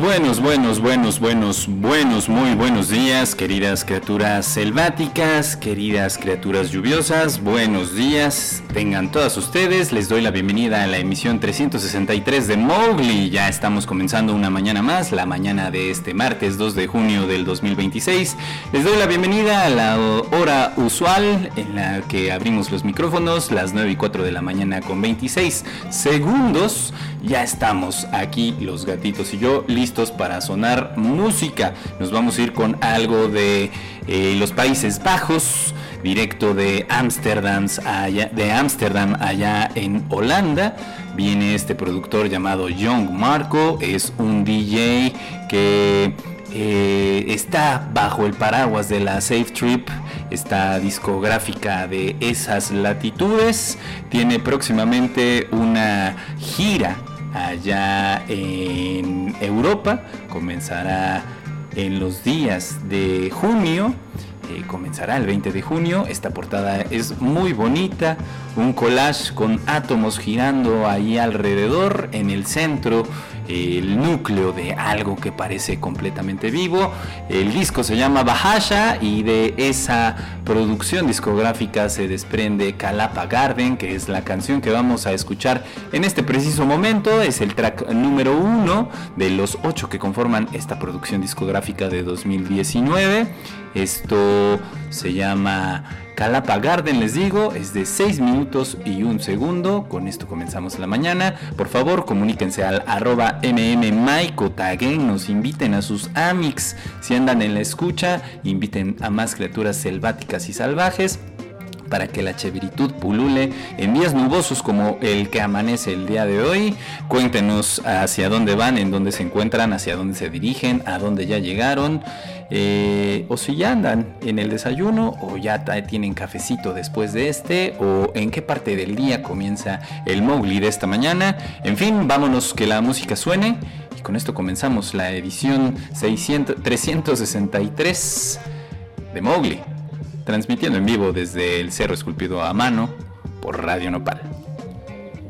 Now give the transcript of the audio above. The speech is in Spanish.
Muy buenos días, queridas criaturas selváticas, queridas criaturas lluviosas, buenos días, tengan todas ustedes, les doy la bienvenida a la emisión 363 de Mowgli. Ya estamos comenzando una mañana más, la mañana de este martes 2 de junio del 2026. Les doy la bienvenida a la hora usual en la que abrimos los micrófonos, las 9:04 de la mañana con 26 segundos. Ya estamos aquí, los gatitos y yo, listos para sonar música. Nos vamos a ir con algo de los Países Bajos, directo de Ámsterdam, allá en Holanda. Viene este productor llamado Young Marco, es un DJ que está bajo el paraguas de la Safe Trip, esta discográfica de esas latitudes. Tiene próximamente una gira allá en Europa, comenzará en los días de junio, comenzará el 20 de junio. Esta portada es muy bonita, un collage con átomos girando ahí alrededor, en el centro el núcleo de algo que parece completamente vivo. El disco se llama Bahasha y de esa producción discográfica se desprende Kalapa Garden, que es la canción que vamos a escuchar en este preciso momento. Es el track número 1 de los 8 que conforman esta producción discográfica de 2019. Esto se llama Kalapa Garden, les digo, es de 6 minutos y 1 segundo. Con esto comenzamos la mañana. Por favor, comuníquense al @mmmaiko, taguen, nos inviten a sus amics. Si andan en la escucha, inviten a más criaturas selváticas y salvajes para que la chéveritud pulule en días nubosos como el que amanece el día de hoy. Cuéntenos hacia dónde van, en dónde se encuentran, hacia dónde se dirigen, a dónde ya llegaron, o si ya andan en el desayuno o ya tienen cafecito después de o en qué parte del día comienza el Mowgli de esta mañana. En fin, vámonos, que la música suene, y con esto comenzamos la edición 363 de Mowgli, transmitiendo en vivo desde el Cerro Esculpido a Mano por Radio Nopal.